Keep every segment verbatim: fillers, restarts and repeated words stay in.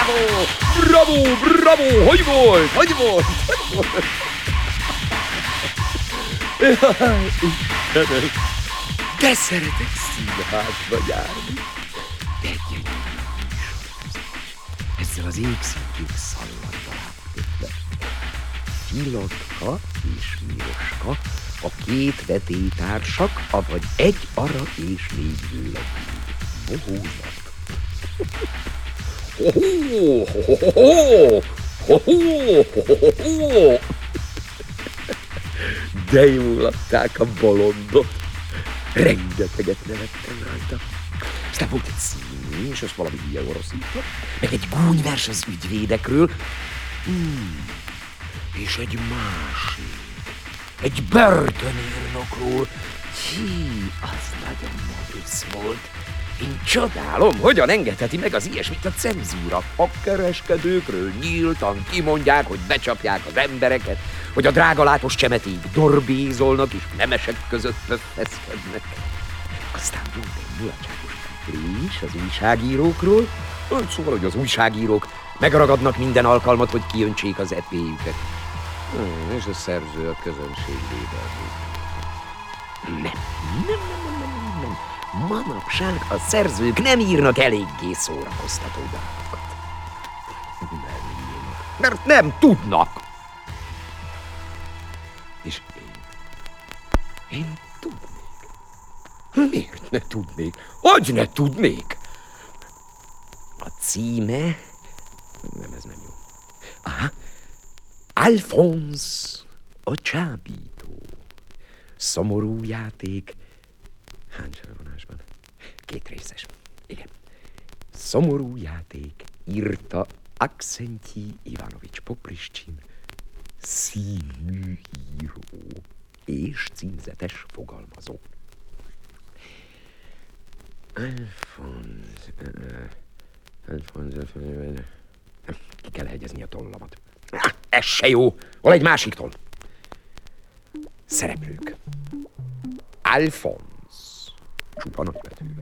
Bravo! Bravo! Bravo! Hogy volt? Hogy volt? Hogy volt? Jaj, Istenem! De szeretek színházba járni. De gyönyörű műsor. Ezzel az égszintjük szallaggal átkötve. Csillatka és Miroska, a két vetélytársak, avagy egy ara és négy vőlegény. Bohóznak. De jól adták a bolondot. Rengeteget nevettem rajta. Aztán volt egy színű, és az valami hülye oroszított, meg egy gúnyvers az ügyvédekről, hmm. és egy másik, egy börtönírnokról. Hí, az nagyon modus volt. Én csodálom, hogyan engedheti meg az ilyesmit a cenzúra. A kereskedőkről nyíltan kimondják, hogy becsapják az embereket, hogy a drágalátos csemeték dorbézolnak és nemesek között pöffeszkednek. Aztán volt egy mulatságos titrés az újságírókról, szóval, hogy az újságírók megragadnak minden alkalmat, hogy kiöntsék az epéjüket. Hmm, és a szerző a közönség védelmét. Nem, nem, nem, nem, nem, nem. Manapság a szerzők nem írnak eléggé szórakoztató darabokat. Nem írnak, mert nem tudnak. És én, én tudnék. Miért ne tudnék? Hogy ne tudnék? A címe... Nem, ez nem jó. Aha. Alphonse a csábító. Szomorú játék. Hány felvonásban? Két részes. Igen. Szomorú játék, írta Akszentyi Ivanovics Popriscsin, színű író és címzetes fogalmazó. Alphonse... Alphonse... Ki kell hegyezni a tollamat. Ez se jó! Hol egy másik toll? Szereplők. Alphonse. Csupa nagybetűvel.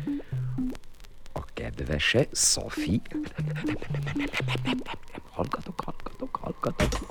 A kedvese, Sophie. Nem, nem, nem, nem, nem, nem, nem, nem, nem, hallgatok, hallgatok, hallgatok.